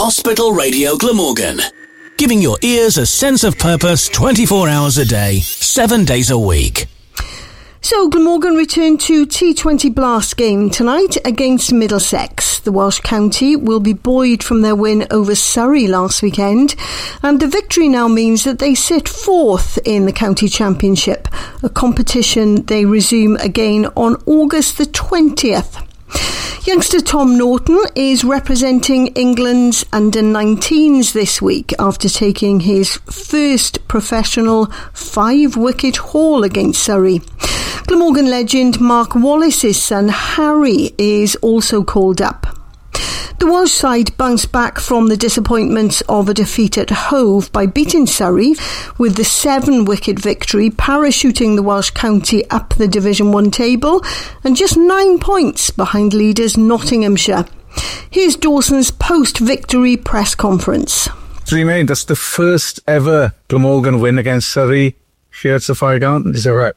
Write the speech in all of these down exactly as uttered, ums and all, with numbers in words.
Hospital Radio Glamorgan. Giving your ears a sense of purpose twenty-four hours a day, seven days a week. So Glamorgan return to T twenty Blast game tonight against Middlesex. The Welsh county will be buoyed from their win over Surrey last weekend, and the victory now means that they sit fourth in the county championship, a competition they resume again on August the twentieth. Youngster Tom Norton is representing England's under nineteens this week after taking his first professional five-wicket haul against Surrey. Glamorgan legend Mark Wallace's son Harry is also called up. The Welsh side bounced back from the disappointments of a defeat at Hove by beating Surrey with the seven-wicket victory, parachuting the Welsh county up the Division one table and just nine points behind leaders Nottinghamshire. Here's Dawson's post-victory press conference. Three mate, that's the first ever Glamorgan win against Surrey here at Sapphire Garden, is that right?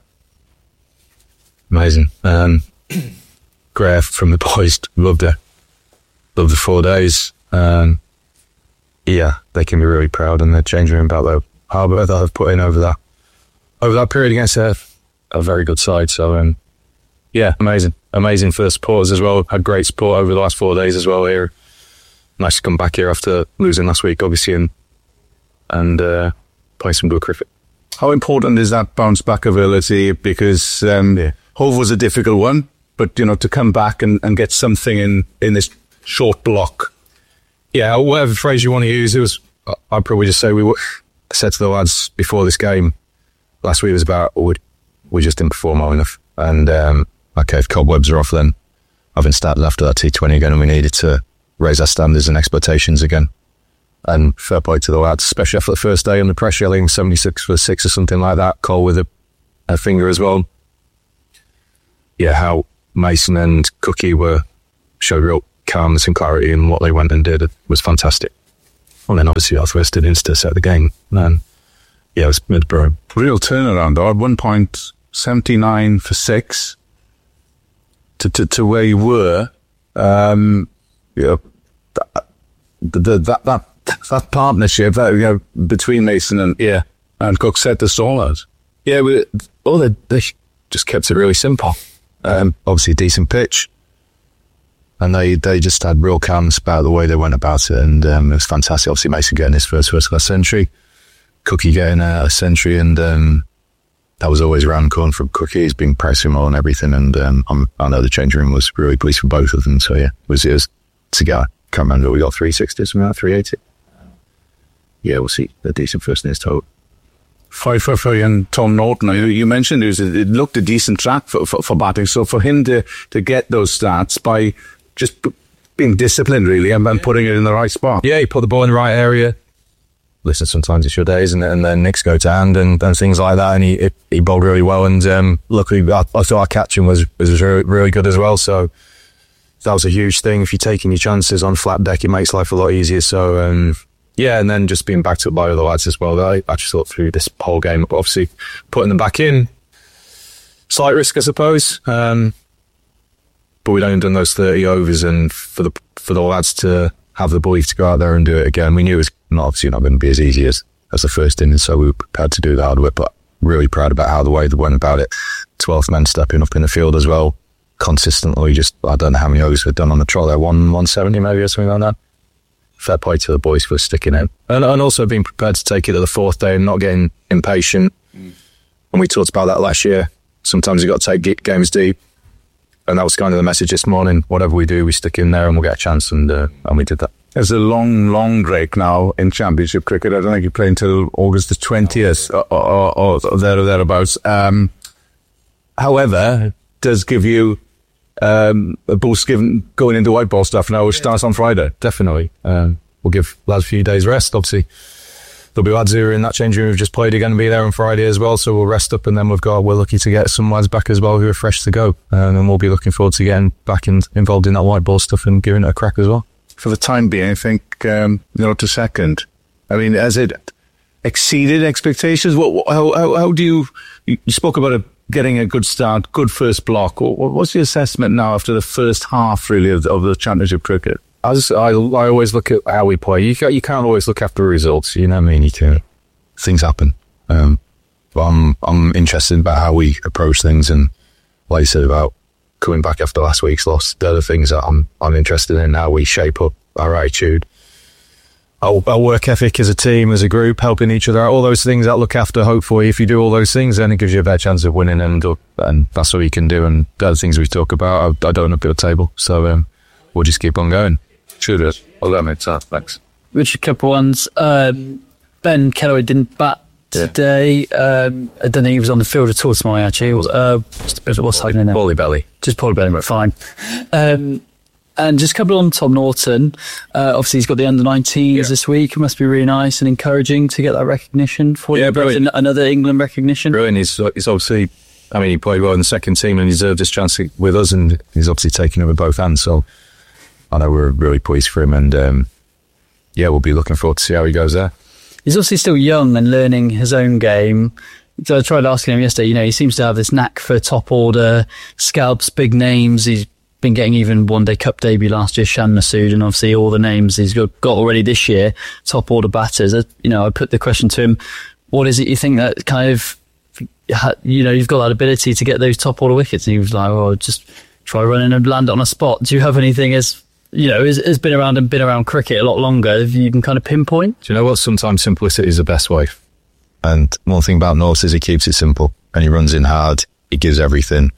Amazing. Um, great from the boys, loved it. Loved the four days. Um, yeah, they can be really proud in their change room about the hard work that I've put in over that over that period against a, a very good side. So, um, yeah, amazing. Amazing for the supporters as well. Had great support over the last four days as well here. Nice to come back here after losing last week, obviously, and, and uh, play some good cricket. How important is that bounce back ability? Because um, yeah. Hove was a difficult one, but, you know, to come back and, and get something in, in this short block. Yeah, whatever phrase you want to use, it was, I'd probably just say we were, I said to the lads before this game, last week was about, oh, we, we just didn't perform well enough. And, um, okay, if cobwebs are off, then I've been started after that T twenty again, and we needed to raise our standards and expectations again. And fair play to the lads, especially after the first day under pressure, I think seventy-six for six or something like that, Cole with a, a finger as well. Yeah, how Mason and Cookie were, showed real calmness and clarity in what they went and did. It was fantastic. And then obviously Northwest did insta set the game. And yeah, it was mid-bro. Real turnaround though. At one point, seventy-nine for six to, to, to where you were. Um, you know, that, that, that, that, that partnership that, you know, between Mason and, yeah, and Cook set the stall out. Yeah, we, oh, they, they just kept it really simple. Um, obviously a decent pitch. And they, they just had real calmness about the way they went about it, and um, it was fantastic. Obviously, Mason getting his first first class century, Cookie getting a, a century, and um, that was always around the corner from Cookie. He's been pressing well and everything, and um, I'm, I know the change room was really pleased for both of them. So yeah, it was, it was together. Can't remember, we got three sixty, something like three eighty. Yeah, we'll see. A decent first in his total. Five for for and Tom Norton. You, you mentioned it, was, it looked a decent track for, for, for batting. So for him to, to get those stats by just being disciplined, really, and, and putting it in the right spot. Yeah, he put the ball in the right area. Listen, sometimes it's your days, and, and then nicks go to hand and, and things like that, and he he bowled really well, and um, luckily I, I thought our catching was, was really, really good as well, so that was a huge thing. If you're taking your chances on flat deck, it makes life a lot easier, so um, yeah, and then just being backed up by other lads as well. I actually thought through this whole game, but obviously putting them back in, slight risk, I suppose, um, but we'd only done those thirty overs, and for the for the lads to have the belief to go out there and do it again, we knew it was not, obviously not going to be as easy as, as the first inning, so we were prepared to do the hard work, but really proud about how the way they went about it. twelfth man stepping up in the field as well, consistently, just, I don't know how many overs we've done on the trot there, one, one seventy maybe or something like that. Fair play to the boys for sticking in. And, and also being prepared to take it to the fourth day and not getting impatient. Mm. And we talked about that last year. Sometimes you've got to take games deep. And that was kind of the message this morning. Whatever we do, we stick in there and we'll get a chance, and uh, and we did that. There's a long, long break now in Championship cricket. I don't think you play until August the twentieth or, or, or there or thereabouts. Um, however, it does give you um, a boost given going into white ball stuff now, which starts on Friday. Definitely. Um, we'll give lads a few days rest, obviously. There'll be lads who are in that change room who've just played again and be there on Friday as well, so we'll rest up, and then we've got, we're lucky to get some lads back as well who are fresh to go, um, and we'll be looking forward to getting back in, involved in that white ball stuff and giving it a crack as well. For the time being, I think, um, you know, to second, I mean, has it exceeded expectations? What, how, how, how do you, you spoke about it, getting a good start, good first block. What's your assessment now after the first half, really, of the, of the Championship cricket? I, just, I, I always look at how we play. You can't, you can't always look after results, you know what I mean? You can, things happen. Um, but I'm, I'm interested about how we approach things, and like you said about coming back after last week's loss, they're the things that I'm, I'm interested in, how we shape up our attitude, our, our work ethic as a team, as a group, helping each other out, all those things that look after. Hopefully, if you do all those things, then it gives you a better chance of winning, and, and that's what you can do. And the other things we talk about, I, I don't want to put a table. So um, we'll just keep on going. Should it? Well, that makes sense. Thanks. Richard, a couple ones. Um, Ben Kellaway didn't bat today. Um, I don't think he was on the field at all this morning, actually. It was, uh, just, what's happening there? Poorly belly. Just poorly belly, but fine. Um, and just a couple on Tom Norton. Uh, obviously, he's got the under nineteens yeah. this week. It must be really nice and encouraging to get that recognition for yeah, you. Brilliant. Another England recognition. Brilliant. He's, he's obviously, I mean, he played well in the second team and he deserved his chance with us, and he's obviously taken it with both hands. So I know we're really pleased for him, and um, yeah, we'll be looking forward to see how he goes there. He's obviously still young and learning his own game. So I tried asking him yesterday, you know, he seems to have this knack for top order, scalps, big names. He's been getting even one day cup debut last year, Shan Masood, and obviously all the names he's got, got already this year, top order batters. You know, I put the question to him, what is it you think that kind of, you know, you've got that ability to get those top order wickets? And he was like, oh, just try running and land it on a spot. Do you have anything as, you know, has, has been around and been around cricket a lot longer, if you can kind of pinpoint? Do you know what? Sometimes simplicity is the best way. And one thing about North is he keeps it simple, and he runs in hard. He gives everything.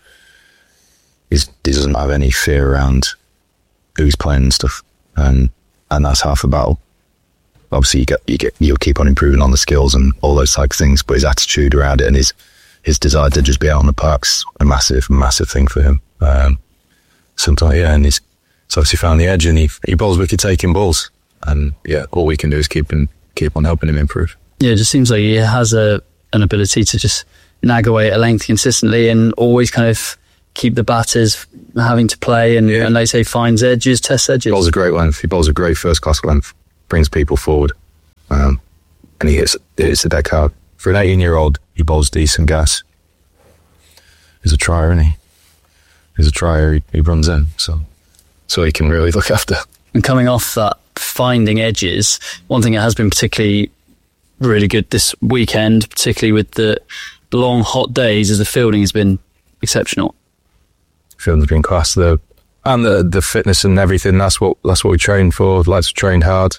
He's, he doesn't have any fear around who's playing and stuff, and and that's half the battle. Obviously, you get you get you'll keep on improving on the skills and all those type of things, but his attitude around it and his his desire to just be out on the park's a massive, massive thing for him. Um, sometimes, yeah, and he's, he's obviously found the edge, and he he bowls wicket taking balls, and yeah, all we can do is keep him keep on helping him improve. Yeah, it just seems like he has a an ability to just nag away at length consistently and always kind of keep the batters having to play, and, yeah. and like say, finds edges, tests edges. He bowls a great length. He bowls a great first class length. Brings people forward, um, and he hits hits the deck hard. For an eighteen year old, he bowls decent gas. He's a trier, isn't he? He's a trier. He, he runs in, so so he can really look after. And coming off that finding edges, one thing that has been particularly really good this weekend, particularly with the long hot days, is the fielding has been exceptional. Fielding's been class, the and the the fitness and everything. That's what that's what we train for. Lads trained hard.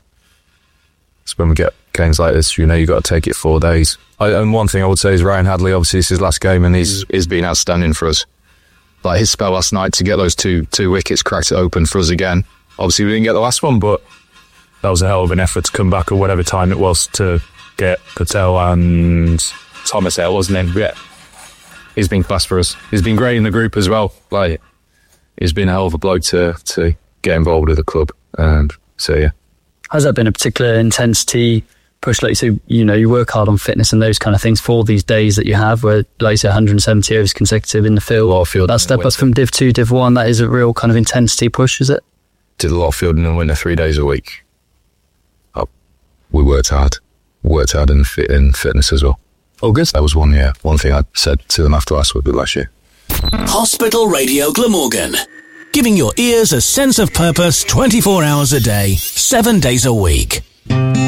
So when we get games like this, you know, you got to take it four days. I, and one thing I would say is Ryan Hadley. Obviously, it's his last game, and he's he's been outstanding for us. Like his spell last night to get those two two wickets, cracked it open for us again. Obviously, we didn't get the last one, but that was a hell of an effort to come back, or whatever time it was, to get Patel and Thomas out, wasn't it? Yeah. He's been class for us. He's been great in the group as well. Like, he's been a hell of a bloke to, to get involved with the club. Um, so, yeah. Has that been a particular intensity push? Like you say, you know, you work hard on fitness and those kind of things for these days that you have, where, like you say, one hundred seventy overs consecutive in the field. A lot of field. That step up from Div two, Div one, that is a real kind of intensity push, is it? Did a lot of fielding in the winter, three days a week. Oh, we worked hard. Worked hard in, fit, in fitness as well. August? That was one, yeah. One thing I said to them after last week, last year. Hospital Radio Glamorgan. Giving your ears a sense of purpose twenty-four hours a day, seven days a week.